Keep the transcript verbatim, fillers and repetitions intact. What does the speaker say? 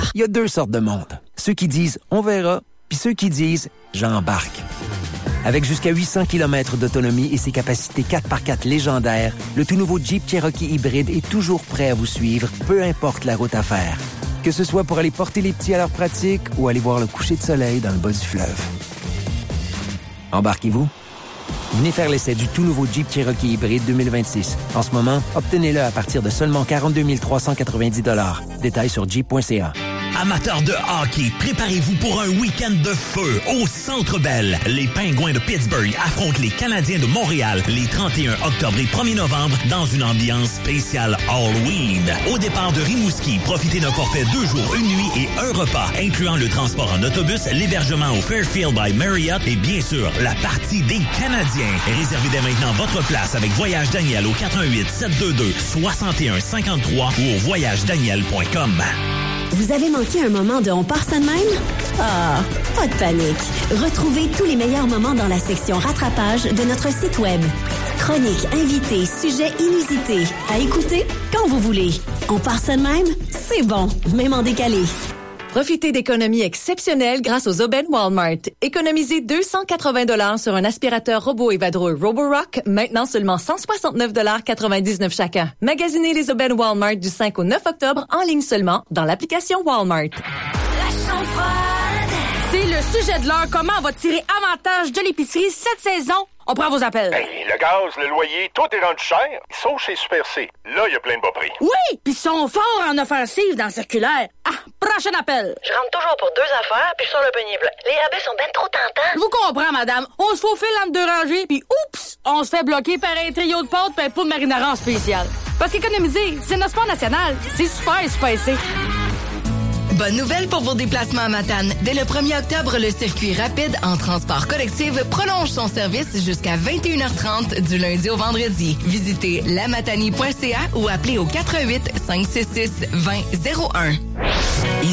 Il y a deux sortes de monde. Ceux qui disent « on verra », puis ceux qui disent « j'embarque ». Avec jusqu'à huit cents kilomètres d'autonomie et ses capacités quatre par quatre légendaires, le tout nouveau Jeep Cherokee hybride est toujours prêt à vous suivre, peu importe la route à faire. Que ce soit pour aller porter les petits à leur pratique ou aller voir le coucher de soleil dans le bas du fleuve. Embarquez-vous? Venez faire l'essai du tout nouveau Jeep Cherokee hybride deux mille vingt-six. En ce moment, obtenez-le à partir de seulement quarante-deux mille trois cent quatre-vingt-dix dollars. Détails sur jeep point c a. Amateurs de hockey, préparez-vous pour un week-end de feu au Centre Bell. Les Pingouins de Pittsburgh affrontent les Canadiens de Montréal les trente et un octobre et premier novembre dans une ambiance spéciale Halloween. Au départ de Rimouski, profitez d'un forfait deux jours, une nuit et un repas, incluant le transport en autobus, l'hébergement au Fairfield by Marriott et bien sûr, la partie des Canadiens. Réservez dès maintenant votre place avec Voyage Daniel au quatre un huit, sept deux deux, six un cinq trois ou au voyage daniel point com. Vous avez manqué un moment de On part ça de même? Ah, pas de panique. Retrouvez tous les meilleurs moments dans la section rattrapage de notre site web. Chroniques, invités, sujets inusités. À écouter quand vous voulez. On part ça de même? C'est bon, même en décalé. Profitez d'économies exceptionnelles grâce aux aubaines Walmart. Économisez deux cent quatre-vingts dollars sur un aspirateur robot et vadrouille Roborock, maintenant seulement cent soixante-neuf dollars quatre-vingt-dix-neuf chacun. Magasinez les aubaines Walmart du cinq au neuf octobre en ligne seulement dans l'application Walmart. La chambrade. C'est le sujet de l'heure. Comment on va tirer avantage de l'épicerie cette saison? On prend vos appels. Hey, le gaz, le loyer, tout est rendu cher. Sauf chez Super C. Là, il y a plein de bas prix. Oui, puis ils sont forts en offensive dans le circulaire. Ah, prochain appel. Je rentre toujours pour deux affaires, puis je sors le pénible. Les rabais sont ben trop tentants. Je vous comprends, madame. On se faufile entre deux rangées, puis oups, on se fait bloquer par un trio de pâtes pis un pot de marinara en spécial. Parce qu'économiser, c'est notre sport national. C'est super spacé. Bonne nouvelle pour vos déplacements à Matane. Dès le premier octobre, le circuit rapide en transport collectif prolonge son service jusqu'à vingt et une heures trente du lundi au vendredi. Visitez lamatanie point c a ou appelez au quatre un huit, cinq six six, deux zéro zéro un.